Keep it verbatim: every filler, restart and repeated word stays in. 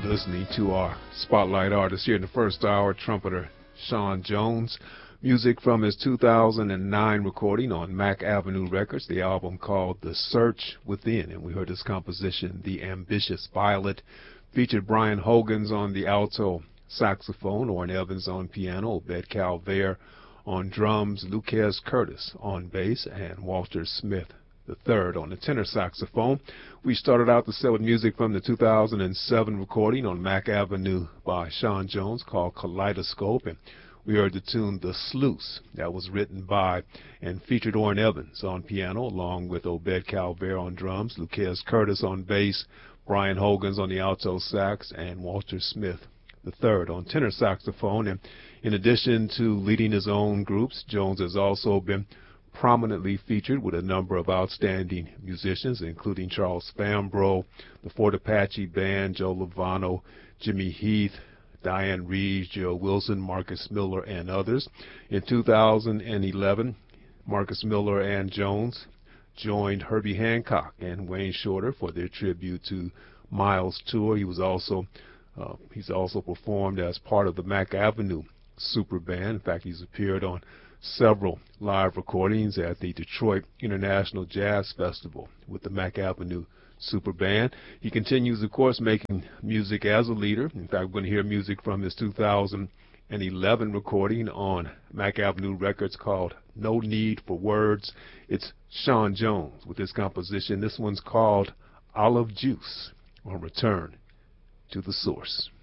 listening to our spotlight artist here in the first hour, trumpeter Sean Jones. Music from his two thousand nine recording on Mack Avenue Records, the album called The Search Within. And we heard his composition, The Ambitious Violet, featured Brian Hogans on the alto saxophone, Orrin Evans on piano, Obed Calvaire on drums, Lucas Curtis on bass, and Walter Smith the third on the tenor saxophone. We started out the set with music from the two thousand seven recording on Mack Avenue by Sean Jones called Kaleidoscope, and we heard the tune The Sluice that was written by and featured Orrin Evans on piano along with Obed Calvaire on drums, Lucas Curtis on bass, Brian Hogans on the alto sax, and Walter Smith the third on tenor saxophone. And in addition to leading his own groups, Jones has also been prominently featured with a number of outstanding musicians, including Charles Fambrough, the Fort Apache Band, Joe Lovano, Jimmy Heath, Diane Reeves, Joe Wilson, Marcus Miller, and others. In two thousand eleven, Marcus Miller and Jones joined Herbie Hancock and Wayne Shorter for their tribute to Miles tour. He was also uh, he's also performed as part of the Mack Avenue Super Band. In fact, he's appeared on several live recordings at the Detroit International Jazz Festival with the Mack Avenue Super Band. He continues, of course, making music as a leader. In fact, we're going to hear music from his two thousand eleven recording on Mack Avenue Records called No Need for Words. It's Sean Jones with his composition. This one's called Olive Juice, on Return to the Source.